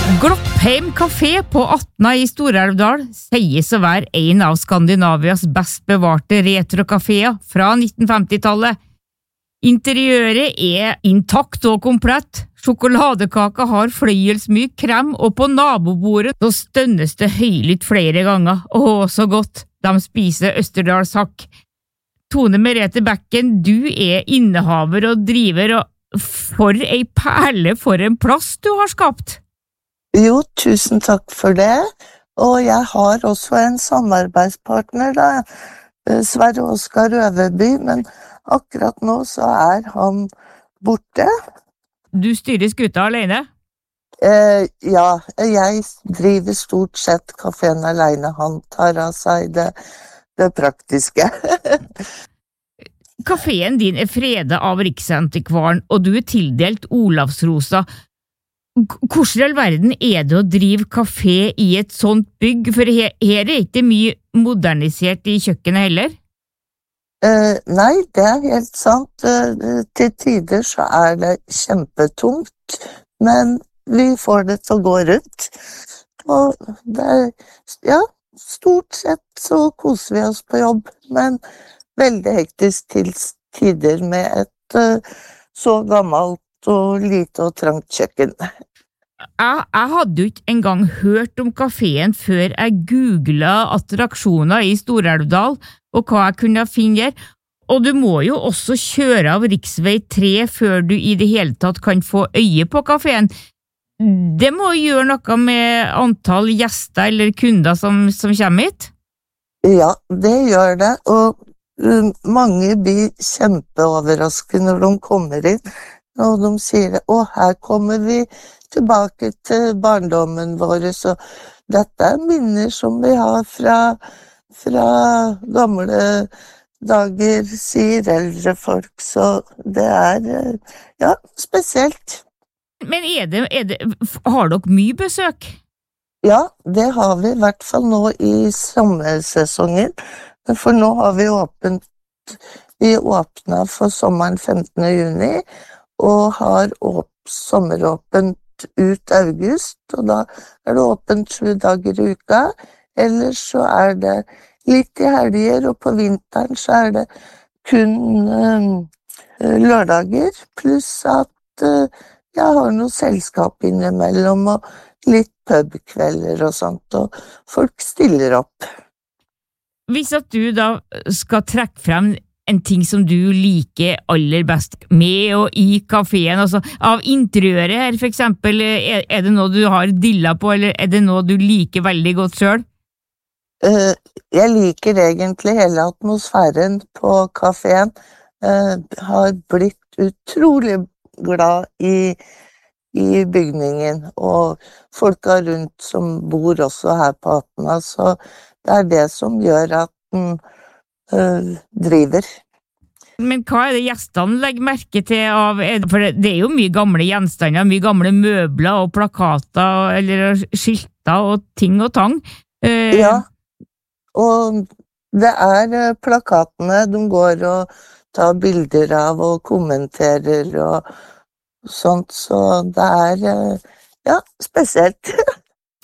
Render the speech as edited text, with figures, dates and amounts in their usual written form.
Gloppheim Café på Atna i Stor-Elvdal sies å være en av Skandinavias best bevarte retrokaféer fra 1950-tallet. Interiøret er intakt og komplett. Sjokoladekaka har fløyelsmyk krem, og på nabobordet så stønnes det høylytt flere ganger. Åh, så godt! De spiser Østerdalshakk. Tone Merete Bekken, du er innehaver og driver, og for ei perle for en plass du har skapt! Jo, tusen takk for det. Og jeg har også en samarbeidspartner, da, Sverre Oskar Øverby, men akkurat nå så er han borte. Du styrer skuta alene? Ja, jeg driver stort sett kaféen alene. Han tar av seg det praktiske. Kaféen din er fredet av Riksantikvaren, og du er tildelt Olavsrosa. Hvordan i all verden er det å drive kafé i et sånt bygg, for her er ikke mye modernisert i kjøkkenet heller? Nei, det er helt sant. Til tider så er det kjempetungt, men vi får det til å gå rundt. Og det er, ja, stort sett så koser vi oss på jobb, men veldig hektisk til tider med et så gammelt og lite og trangt kjøkken. Jeg hadde jo ikke engang hørt om kaféen før jeg googlet attraksjoner i Stor-Elvdal og hva jeg kunne finne der, og du må jo også kjøre av riksvei 3 før du i det hele tatt kan få øye på kaféen. Det må gjøre noe med antall gjester eller kunder som kommer hit? Ja, det gjør det, og mange blir kjempeoverrasket når de kommer inn. Og de sier, her kommer vi tilbake til barndommen vår, så dette er minner som vi har fra gamle dager, sier eldre folk, så det er, ja, spesielt. Men har dere mye besøk? Ja, det har vi i hvert fall nå i sommersesongen, for nå har vi åpnet for sommeren 15. juni, og har sommeråpent ut august, og da er det åpent 7 dager i uka, ellers så er det litt i helger, og på vinteren så er det kun lørdager, pluss at jeg har noe selskap innimellom, og litt pubkvelder og sånt, og folk stiller opp. Hvis at du da skal trekke frem en ting som du liker aller best med og i kaféen, altså av interiøret her for eksempel, er det noe du har dilla på, eller er det noe du liker veldig godt selv? Jeg liker egentlig hele atmosfæren på kaféen, har blitt utrolig glad i bygningen, og folka rundt som bor også her på Atna, så det er det som gjør at den driver. Men hva er det gjestene legger merke til av, for det er jo mye gamle gjenstander, mye gamle møbler og plakater, eller skilter og ting og tang. Ja, og det er plakatene de går og tar bilder av og kommenterer og sånt, så det er, ja, spesielt.